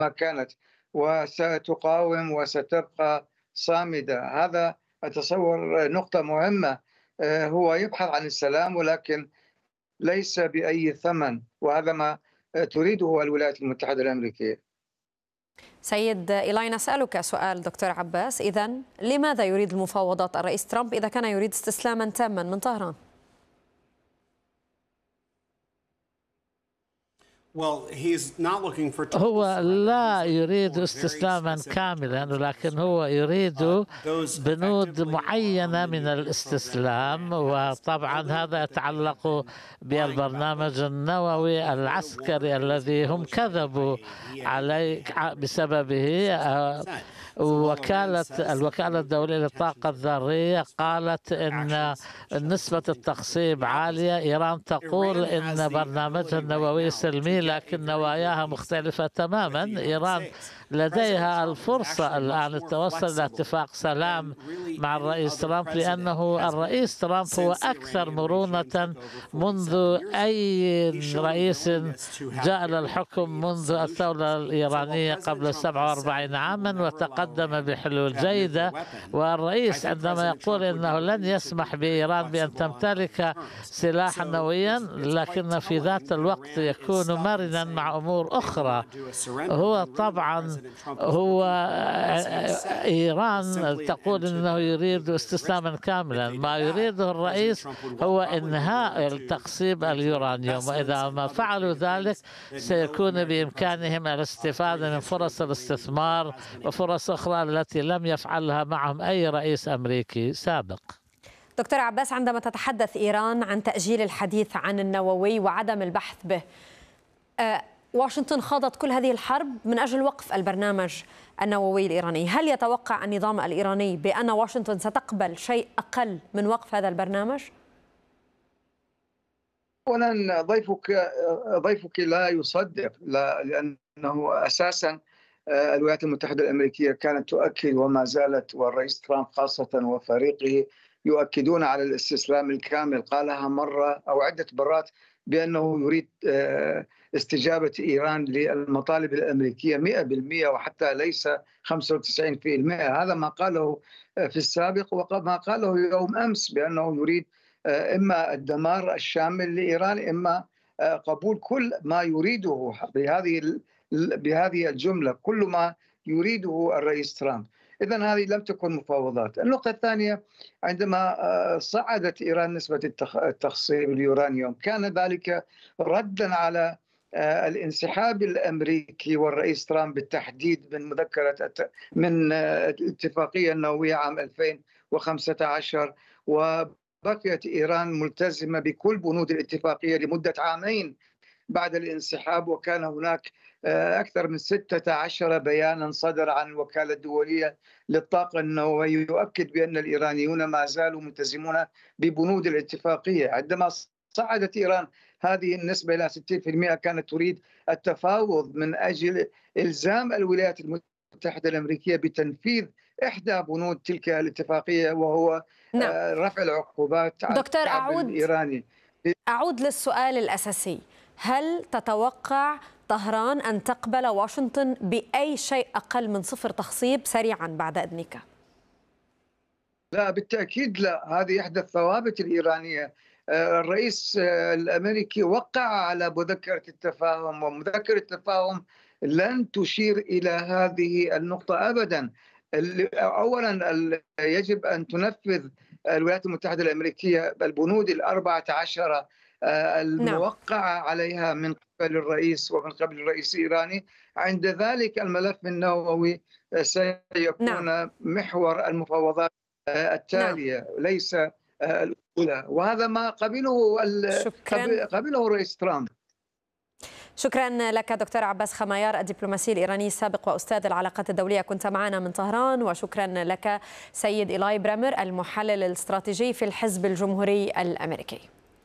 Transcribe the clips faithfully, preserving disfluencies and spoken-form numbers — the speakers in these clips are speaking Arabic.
كانت، وستقاوم وستبقى صامدة. هذا أتصور نقطة مهمة. آه، هو يبحث عن السلام ولكن ليس بأي ثمن، وهذا ما تريده الولايات المتحدة الأمريكية. سيد إيلاي، نسألك سؤال دكتور عباس، إذن لماذا يريد المفاوضات الرئيس ترامب إذا كان يريد استسلاما تاما من طهران؟ هو لا يريد استسلاما كاملا، ولكن هو يريد بنود معينة من الاستسلام، وطبعا هذا يتعلق بالبرنامج النووي العسكري الذي هم كذبوا عليه بسببه. وكالة الوكالة الدولية للطاقة الذرية قالت إن نسبة التخصيب عالية. إيران تقول إن برنامجها النووي سلمي، لكن نواياها مختلفة تماما. إيران لديها الفرصة الآن التوصل إلى اتفاق سلام مع الرئيس ترامب، لأنه الرئيس ترامب هو أكثر مرونة منذ أي رئيس جاء للحكم منذ الثورة الإيرانية قبل سبعة وأربعين عاما، وتقدم بحلول جيدة. والرئيس عندما يقول إنه لن يسمح بإيران بأن تمتلك سلاحا نوويا، لكن في ذات الوقت يكون مرنا مع أمور أخرى. هو طبعا هو إيران تقول إنه يريد استسلاما كاملا، ما يريده الرئيس هو إنهاء تخصيب اليورانيوم، وإذا ما فعلوا ذلك سيكون بإمكانهم الاستفادة من فرص الاستثمار وفرص أخرى التي لم يفعلها معهم أي رئيس أمريكي سابق. دكتور عباس، عندما تتحدث إيران عن تأجيل الحديث عن النووي وعدم البحث به، أه واشنطن خاضت كل هذه الحرب من أجل وقف البرنامج النووي الإيراني. هل يتوقع النظام الإيراني بأن واشنطن ستقبل شيء أقل من وقف هذا البرنامج؟ أولا ضيفك ضيفك لا يصدق، لا، لأنه أساسا الولايات المتحدة الأمريكية كانت تؤكد وما زالت، والرئيس ترامب خاصة وفريقه يؤكدون على الاستسلام الكامل. قالها مرة أو عدة مرات بأنه يريد استجابة إيران للمطالب الأمريكية مئة بالمئة وحتى ليس خمسة وتسعين بالمئة. هذا ما قاله في السابق وما قاله يوم أمس، بأنه يريد إما الدمار الشامل لإيران، إما قبول كل ما يريده بهذه بهذه الجملة، كل ما يريده الرئيس ترامب. إذن هذه لم تكن مفاوضات. النقطة الثانية، عندما صعدت إيران نسبة التخصيب اليورانيوم كان ذلك ردا على الانسحاب الأمريكي والرئيس ترامب بالتحديد من مذكرة من الاتفاقية النووية عام ألفين وخمسة عشر، وبقيت إيران ملتزمة بكل بنود الاتفاقية لمدة عامين بعد الانسحاب. وكان هناك أكثر من ستة عشر بيانا صدر عن الوكالة الدولية للطاقة النووية يؤكد بأن الإيرانيون ما زالوا ملتزمون ببنود الاتفاقية. عندما صعدت إيران هذه النسبة إلى ستين بالمئة كانت تريد التفاوض من أجل إلزام الولايات المتحدة الأمريكية بتنفيذ إحدى بنود تلك الاتفاقية، وهو نعم. رفع العقوبات على دكتور الشعب أعود الإيراني. أعود للسؤال الأساسي، هل تتوقع طهران أن تقبل واشنطن بأي شيء أقل من صفر تخصيب سريعا بعد إذنك؟ لا، بالتأكيد لا. هذه إحدى الثوابت الإيرانية. الرئيس الأمريكي وقع على مذكرة التفاهم، ومذكرة التفاهم لن تشير إلى هذه النقطة أبدا. أولا يجب أن تنفذ الولايات المتحدة الأمريكية البنود الأربعة عشر الموقعة عليها من قبل الرئيس ومن قبل الرئيس الإيراني. عند ذلك الملف النووي سيكون محور المفاوضات التالية، ليس الأولى، وهذا ما قبله قبله الرئيس ترامب. شكرا لك دكتور عباس خمايار، الدبلوماسي الإيراني السابق وأستاذ العلاقات الدولية، كنت معنا من طهران. وشكرا لك سيد إيلاي برامر، المحلل الاستراتيجي في الحزب الجمهوري الأمريكي.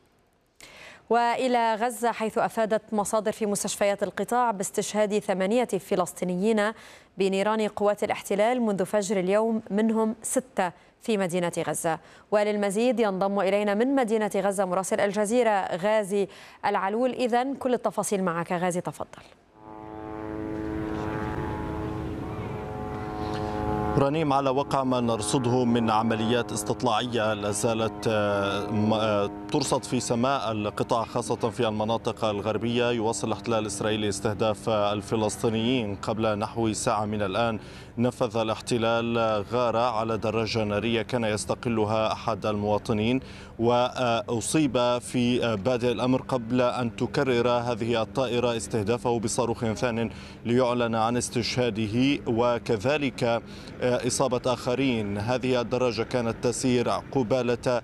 وإلى غزة، حيث أفادت مصادر في مستشفيات القطاع باستشهاد ثمانية فلسطينيين بنيران قوات الاحتلال منذ فجر اليوم، منهم ستة في مدينة غزة. وللمزيد ينضم إلينا من مدينة غزة مراسل الجزيرة غازي العلول. إذن كل التفاصيل معك غازي، تفضل. رنيم، على وقع ما نرصده من عمليات استطلاعية لا زالت ترصد في سماء القطاع خاصة في المناطق الغربية، يواصل الاحتلال الإسرائيلي استهداف الفلسطينيين. قبل نحو ساعة من الآن نفذ الاحتلال غارة على دراجة نارية كان يستقلها أحد المواطنين، وأصيب في بادئ الأمر قبل أن تكرر هذه الطائرة استهدافه بصاروخ ثان ليعلن عن استشهاده وكذلك إصابة آخرين. هذه الدراجة كانت تسير قبالة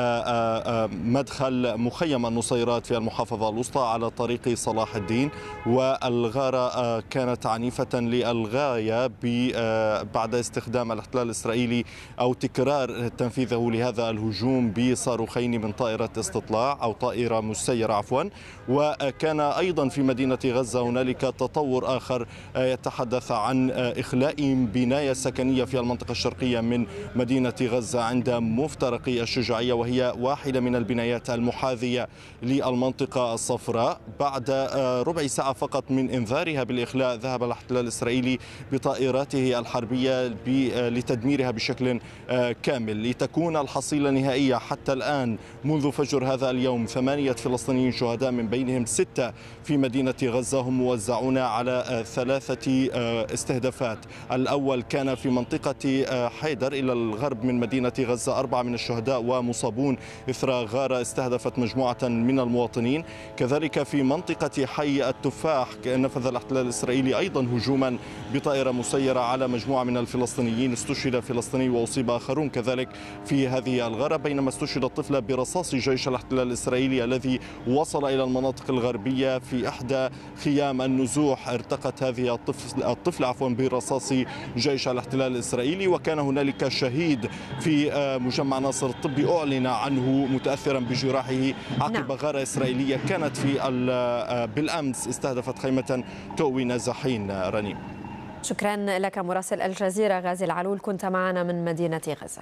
مدخل مخيم النصيرات في المحافظة الوسطى على طريق صلاح الدين، والغارة كانت عنيفة للغاية بعد استخدام الاحتلال الإسرائيلي أو تكرار تنفيذه لهذا الهجوم بصاروخين من طائرة استطلاع أو طائرة مسيرة عفوا. وكان أيضا في مدينة غزة هنالك تطور آخر يتحدث عن إخلاء بناية سكنية في المنطقة الشرقية من مدينة غزة عند مفترق الشجاعية، وهي واحدة من البنايات المحاذية للمنطقة الصفراء. بعد ربع ساعة فقط من إنذارها بالإخلاء ذهب الاحتلال الإسرائيلي بطائراته الحربية لتدميرها بشكل كامل، لتكون الحصيلة نهائية حتى الآن منذ فجر هذا اليوم ثمانية فلسطينيين شهداء، من بينهم ستة في مدينة غزة، هم موزعون على ثلاثة استهدافات. الأول كان في منطقة حيدر إلى الغرب من مدينة غزة، أربعة من الشهداء ومصابون إثر غارة استهدفت مجموعة من المواطنين. كذلك في منطقة حي التفاح نفذ الاحتلال الإسرائيلي أيضا هجوما بطائرة مسيرة على مجموعة من الفلسطينيين، استشهد فلسطيني وأصيب آخرون كذلك في هذه الغارة، بينما استشهد الطفل برصاص جيش الاحتلال الإسرائيلي الذي وصل إلى المناطق الغربية. في إحدى خيام النزوح ارتقت هذه الطفل, الطفل عفوا برصاص جيش الاحتلال الإسرائيلي، وكان هنالك شهيد في مجمع ناصر الطبي أعلن عنه متأثرا بجراحه عقب غارة إسرائيلية كانت في بالأمس استهدفت خيمة تؤوي نازحين. رنيم، شكرا لك مراسل الجزيرة غازي العلول، كنت معنا من مدينة غزة.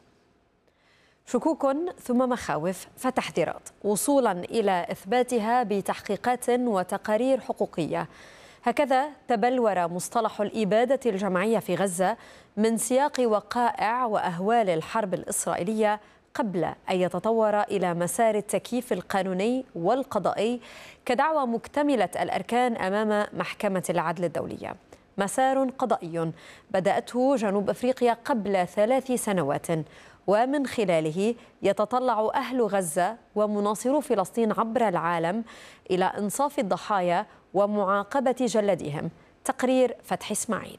شكوك ثم مخاوف فتحذيرات وصولا إلى إثباتها بتحقيقات وتقارير حقوقية. هكذا تبلور مصطلح الإبادة الجماعية في غزة من سياق وقائع وأهوال الحرب الإسرائيلية قبل أن يتطور إلى مسار التكييف القانوني والقضائي كدعوى مكتملة الأركان أمام محكمة العدل الدولية. مسار قضائي بدأته جنوب أفريقيا قبل ثلاث سنوات، ومن خلاله يتطلع أهل غزة ومناصرو فلسطين عبر العالم إلى إنصاف الضحايا ومعاقبة جلدهم. تقرير فتحي إسماعيل.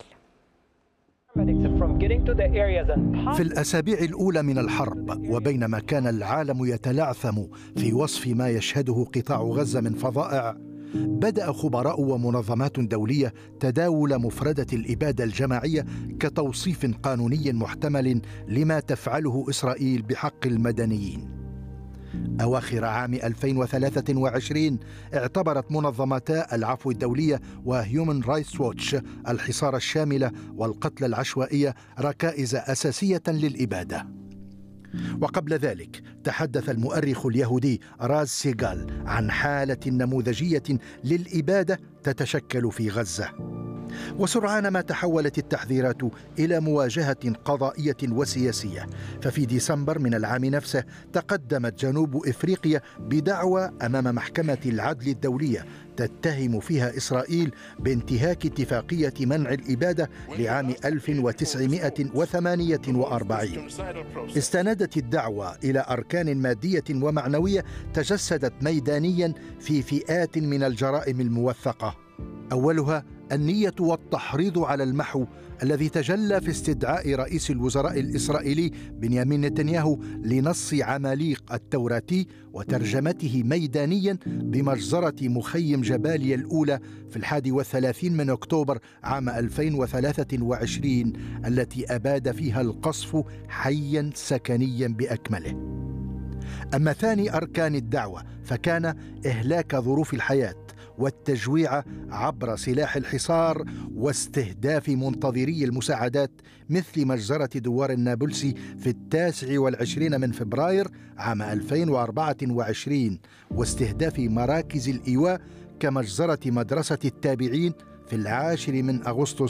في الأسابيع الأولى من الحرب، وبينما كان العالم يتلعثم في وصف ما يشهده قطاع غزة من فظائع، بدأ خبراء ومنظمات دولية تداول مفردة الإبادة الجماعية كتوصيف قانوني محتمل لما تفعله إسرائيل بحق المدنيين. أواخر عام ألفين وثلاثة وعشرين اعتبرت منظمتا العفو الدولية وهيومن رايتس ووتش الحصار الشامل والقتل العشوائية ركائز أساسية للإبادة. وقبل ذلك تحدث المؤرخ اليهودي راز سيغال عن حالة نموذجية للإبادة تتشكل في غزة. وسرعان ما تحولت التحذيرات إلى مواجهة قضائية وسياسية، ففي ديسمبر من العام نفسه تقدمت جنوب إفريقيا بدعوى أمام محكمة العدل الدولية تتهم فيها إسرائيل بانتهاك اتفاقية منع الإبادة لعام ألف وتسعمائة وثمانية وأربعين. استندت الدعوى إلى أركان مادية ومعنوية تجسدت ميدانيا في فئات من الجرائم الموثقة. أولها النية والتحريض على المحو الذي تجلى في استدعاء رئيس الوزراء الإسرائيلي بنيامين نتنياهو لنص عماليق التوراتي وترجمته ميدانيا بمجزرة مخيم جباليا الأولى في الحادي والثلاثين من أكتوبر عام ألفين وثلاثة وعشرين، التي أباد فيها القصف حيا سكنيا بأكمله. أما ثاني أركان الدعوة فكان إهلاك ظروف الحياة والتجويع عبر سلاح الحصار واستهداف منتظري المساعدات مثل مجزرة دوار النابلسي في التاسع والعشرين من فبراير عام ألفين وأربعة وعشرين، واستهداف مراكز الإيواء كمجزرة مدرسة التابعين في العاشر من أغسطس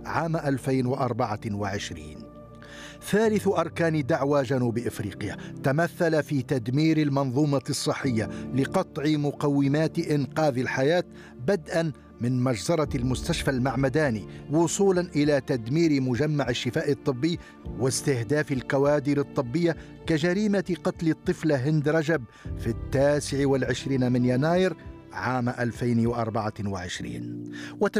عام ألفين وأربعة وعشرين. ثالث أركان دعوى جنوب إفريقيا تمثل في تدمير المنظومة الصحية لقطع مقومات إنقاذ الحياة، بدءا من مجزرة المستشفى المعمداني وصولا إلى تدمير مجمع الشفاء الطبي واستهداف الكوادر الطبية كجريمة قتل الطفلة هند رجب في التاسع والعشرين من يناير عام ألفين وأربعة وعشرين.